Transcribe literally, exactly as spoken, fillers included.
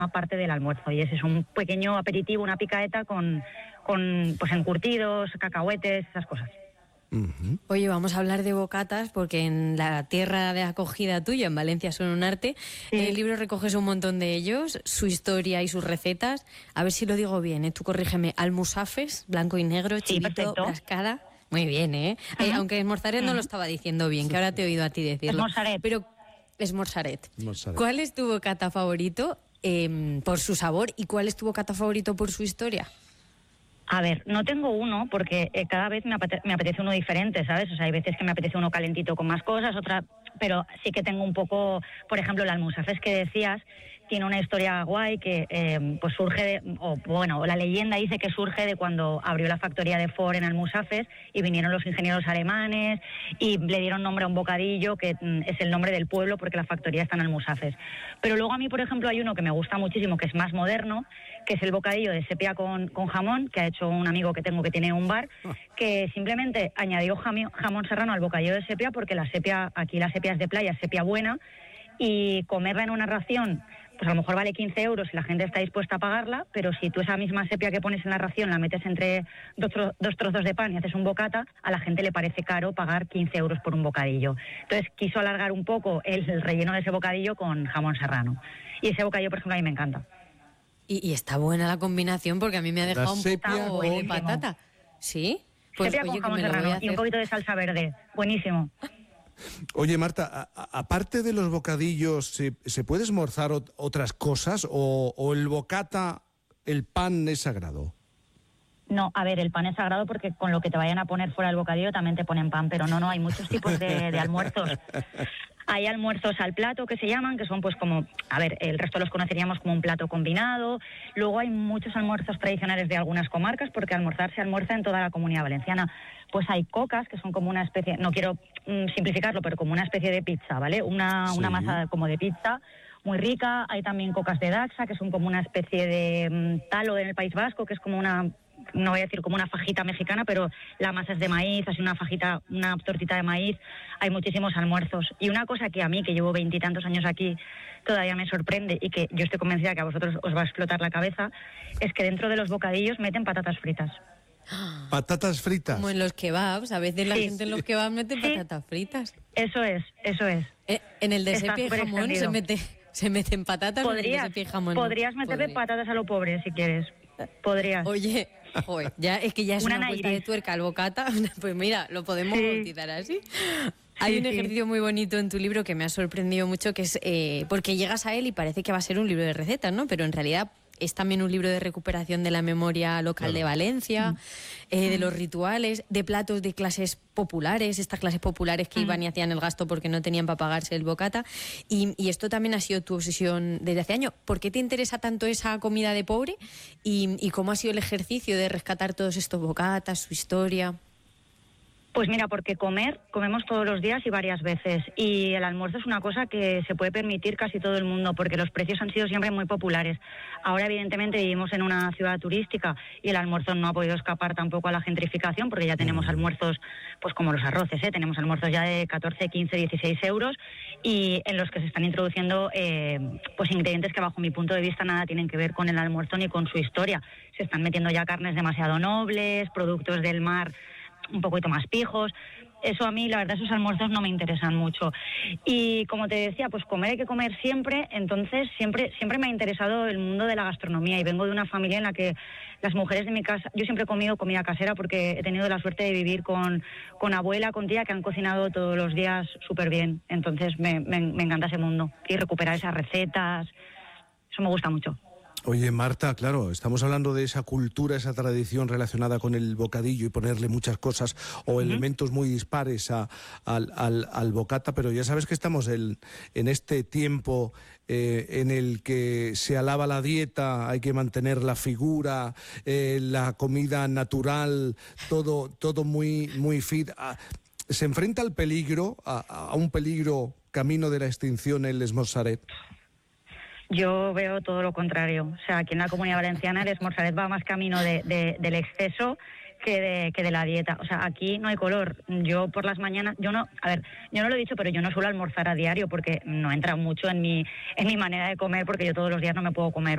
parte del almuerzo. Y ese es un pequeño aperitivo, una picaeta con, con pues encurtidos, cacahuetes, esas cosas. Uh-huh. Oye, vamos a hablar de bocatas porque en la tierra de acogida tuya, en Valencia, son un arte. Sí. En el libro recoges un montón de ellos, su historia y sus recetas. A ver si lo digo bien, ¿eh? Tú corrígeme. Almusafes, blanco y negro, sí, chivito, cascada. Muy bien, ¿eh? Uh-huh. eh aunque Esmorzaret uh-huh. no lo estaba diciendo bien, que ahora te he oído a ti decirlo. Esmorzaret. Pero Esmorzaret. ¿Cuál es tu bocata favorito eh, por su sabor y cuál es tu bocata favorito por su historia? A ver, no tengo uno porque eh, cada vez me apetece, me apetece uno diferente, ¿sabes? O sea, hay veces que me apetece uno calentito con más cosas, otra, pero sí que tengo un poco, por ejemplo, el almusafes que decías, tiene una historia guay que eh, pues surge de, o bueno, la leyenda dice que surge de cuando abrió la factoría de Ford en Almusafes y vinieron los ingenieros alemanes y le dieron nombre a un bocadillo que mm, es el nombre del pueblo porque la factoría está en Almusafes. Pero luego a mí, por ejemplo, hay uno que me gusta muchísimo, que es más moderno, que es el bocadillo de sepia con, con jamón, que ha hecho un amigo que tengo que tiene un bar, que simplemente añadió jamón, jamón serrano al bocadillo de sepia porque la sepia, aquí la sepia es de playa, es sepia buena, y comerla en una ración pues a lo mejor vale quince euros si la gente está dispuesta a pagarla, pero si tú esa misma sepia que pones en la ración la metes entre dos, tro- dos trozos de pan y haces un bocata, a la gente le parece caro pagar quince euros por un bocadillo. Entonces quiso alargar un poco el, el relleno de ese bocadillo con jamón serrano. Y ese bocadillo, por ejemplo, a mí me encanta. Y, y está buena la combinación porque a mí me ha dejado un poco de patata. ¿Sí? Pues, sepia con jamón serrano y un poquito de salsa verde. Buenísimo. Oye, Marta, a, a, aparte de los bocadillos, ¿se, se puede esmorzar ot- otras cosas o, o el bocata, el pan es sagrado? No, a ver, el pan es sagrado porque con lo que te vayan a poner fuera del bocadillo también te ponen pan, pero no, no, hay muchos tipos de, de almuerzos. Hay almuerzos al plato que se llaman, que son pues como, a ver, el resto los conoceríamos como un plato combinado. Luego hay muchos almuerzos tradicionales de algunas comarcas, porque almorzar se almuerza en toda la Comunidad Valenciana. Pues hay cocas, que son como una especie, no quiero mm, simplificarlo, pero como una especie de pizza, ¿vale? Una, sí. una masa como de pizza muy rica. Hay también cocas de Daxa, que son como una especie de mm, talo en el País Vasco, que es como una... no voy a decir como una fajita mexicana, pero la masa es de maíz, así una fajita, una tortita de maíz. Hay muchísimos almuerzos. Y una cosa que a mí, que llevo veintitantos años aquí, todavía me sorprende y que yo estoy convencida que a vosotros os va a explotar la cabeza, es que dentro de los bocadillos meten patatas fritas. ¿Patatas fritas? Como en los kebabs. A veces la sí. gente en los kebabs mete sí. patatas fritas. Eso es, eso es. Eh, en el de sepia y jamón se, mete, se meten patatas. Podrías, en el de sepia y jamón, podrías no. meterle Podría. patatas a lo pobre si quieres. Podrías. Oye, joder, ya, es que ya es una, una vuelta de tuerca al bocata. Pues mira, lo podemos sí. bautizar así. Hay sí, un ejercicio sí. muy bonito en tu libro que me ha sorprendido mucho, que es eh, porque llegas a él y parece que va a ser un libro de recetas, ¿no? Pero en realidad es también un libro de recuperación de la memoria local claro. de Valencia, mm. eh, de los rituales, de platos de clases populares, estas clases populares que mm. iban y hacían el gasto porque no tenían para pagarse el bocata. Y, y esto también ha sido tu obsesión desde hace años. ¿Por qué te interesa tanto esa comida de pobre? Y, y cómo ha sido el ejercicio de rescatar todos estos bocatas, su historia. Pues mira, porque comer, comemos todos los días y varias veces. Y el almuerzo es una cosa que se puede permitir casi todo el mundo, porque los precios han sido siempre muy populares. Ahora, evidentemente, vivimos en una ciudad turística y el almuerzo no ha podido escapar tampoco a la gentrificación, porque ya tenemos almuerzos, pues como los arroces, ¿eh? Tenemos almuerzos ya de catorce, quince, dieciséis euros y en los que se están introduciendo eh, pues ingredientes que, bajo mi punto de vista, nada tienen que ver con el almuerzo ni con su historia. Se están metiendo ya carnes demasiado nobles, productos del mar un poquito más pijos. Eso a mí, la verdad, esos almuerzos no me interesan mucho. Y como te decía, pues comer hay que comer siempre, entonces siempre siempre me ha interesado el mundo de la gastronomía y vengo de una familia en la que las mujeres de mi casa, yo siempre he comido comida casera porque he tenido la suerte de vivir con, con abuela, con tía, que han cocinado todos los días súper bien. Entonces me, me, me encanta ese mundo y recuperar esas recetas, eso me gusta mucho. Oye, Marta, claro, estamos hablando de esa cultura, esa tradición relacionada con el bocadillo y ponerle muchas cosas o uh-huh. elementos muy dispares a, al, al, al bocata, pero ya sabes que estamos el, en este tiempo eh, en el que se alaba la dieta, hay que mantener la figura, eh, la comida natural, todo, todo muy, muy fit. Ah, ¿se enfrenta al peligro, a, a un peligro camino de la extinción el Esmorzaret? Yo veo todo lo contrario. O sea, aquí en la Comunidad Valenciana el Esmorzaret va más camino de, de, del exceso que de, que de la dieta. O sea, aquí no hay color. Yo por las mañanas, yo no, a ver, yo no lo he dicho, pero yo no suelo almorzar a diario porque no entra mucho en mi, en mi manera de comer, porque yo todos los días no me puedo comer